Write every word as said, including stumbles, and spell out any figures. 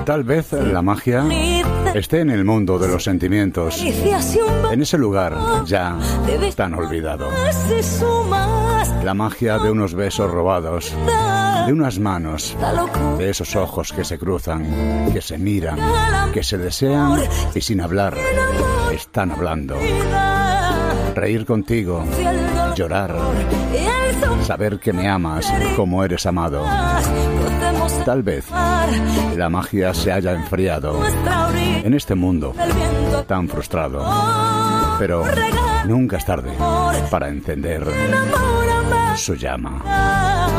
Tal vez la magia esté en el mundo de los sentimientos, en ese lugar ya tan olvidado. La magia de unos besos robados, de unas manos, de esos ojos que se cruzan, que se miran, que se desean y sin hablar están hablando. Reír contigo, llorar, saber que me amas como eres amado. Tal vez la magia se haya enfriado en este mundo tan frustrado, pero nunca es tarde para encender su llama.